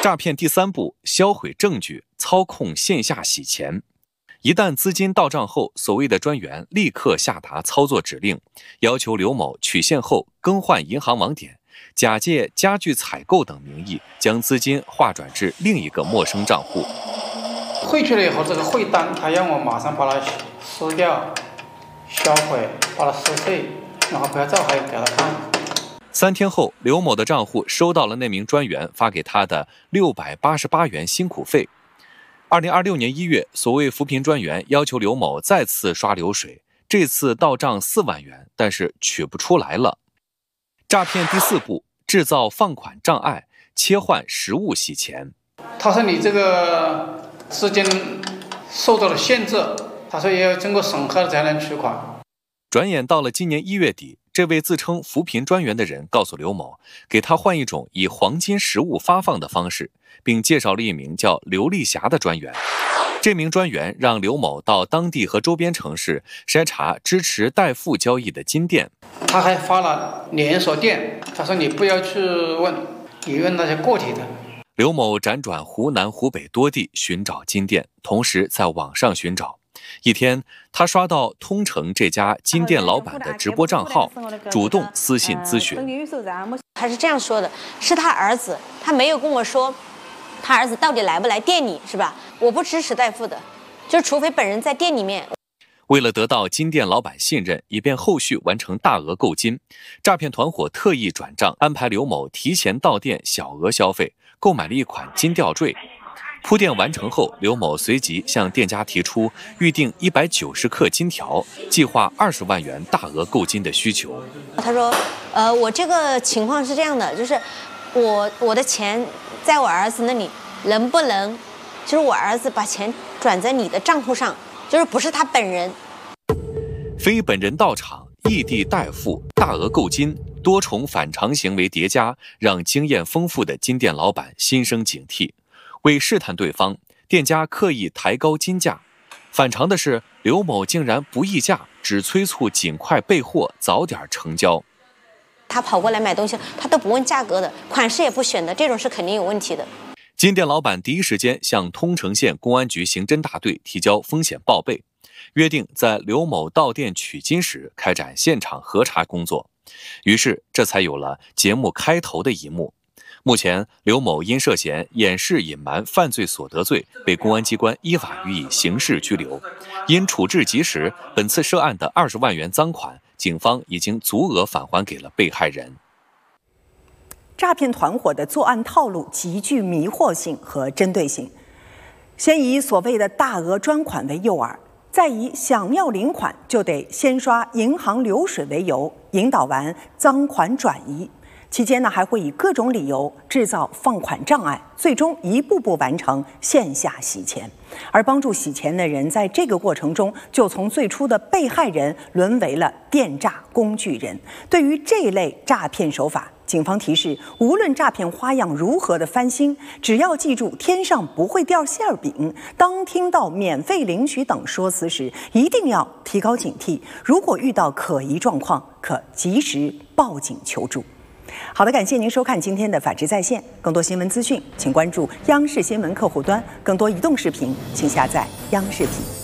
诈骗第3步，销毁证据，操控线下洗钱。一旦资金到账后，所谓的专员立刻下达操作指令，要求刘某取现后更换银行网点，假借家具采购等名义，将资金划转至另一个陌生账户。 汇去了以后，这个汇单他让我马上把它撕掉、销毁，把它撕碎，然后拍照还给他看。 3天后，刘某的账户收到了那名专员发给他的688元辛苦费。2026年1月，所谓扶贫专员要求刘某再次刷流水，这次到账4万元，但是取不出来了。诈骗第4步，制造放款障碍，切换实物洗钱。 他说你这个资金受到了限制，他说也要经过审核才能取款。 转眼到了今年1月底，这位自称扶贫专员的人告诉刘某，给他换一种以黄金实物发放的方式，并介绍了一名叫刘丽霞的专员。这名专员让刘某到当地和周边城市筛查支持代付交易的金店。 他还发了连锁店，他说你不要去问，你问那些个体的。 刘某辗转湖南、湖北多地寻找金店，同时在网上寻找。一天，他刷到通城这家金店老板的直播账号，主动私信咨询。 他是这样说的，是他儿子，他没有跟我说他儿子到底来不来店里，是吧？我不支持代付的，就除非本人在店里面。 为了得到金店老板信任，以便后续完成大额购金，诈骗团伙特意转账，安排刘某提前到店小额消费，购买了一款金吊坠。铺垫完成后，刘某随即向店家提出预定190克金条，计划20万元大额购金的需求。 他说，我这个情况是这样的，就是我的钱在我儿子那里，能不能，就是我儿子把钱转在你的账户上，就是不是他本人。 非本人到场，异地代付，大额购金，多重反常行为叠加，让经验丰富的金店老板心生警惕。为试探对方，店家刻意抬高金价。反常的是，刘某竟然不议价，只催促尽快备货，早点成交。 他跑过来买东西，他都不问价格的，款式也不选的，这种是肯定有问题的。 金店老板第一时间向通城县公安局刑侦大队提交风险报备，约定在刘某到店取金时开展现场核查工作。于是，这才有了节目开头的一幕。目前，刘某因涉嫌掩饰隐瞒犯罪所得罪，被公安机关依法予以刑事拘留。因处置及时，本次涉案的20万元赃款，警方已经足额返还给了被害人。 诈骗团伙的作案套路极具迷惑性和针对性，先以所谓的大额专款为诱饵，再以想要领款就得先刷银行流水为由，引导完赃款转移。期间呢，还会以各种理由制造放款障碍，最终一步步完成线下洗钱。而帮助洗钱的人在这个过程中，就从最初的被害人沦为了电诈工具人。对于这类诈骗手法，警方提示，无论诈骗花样如何的翻新，只要记住天上不会掉馅饼，当听到免费领取等说辞时，一定要提高警惕。如果遇到可疑状况，可及时报警求助。好的，感谢您收看今天的法治在线。更多新闻资讯，请关注央视新闻客户端；更多移动视频，请下载央视频。